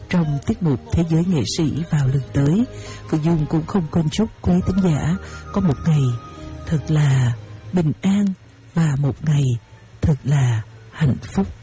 trong tiết mục Thế giới nghệ sĩ vào lần tới. Phương Dung cũng không quên chúc quý thính giả có một ngày thật là bình an và một ngày thật là hạnh phúc.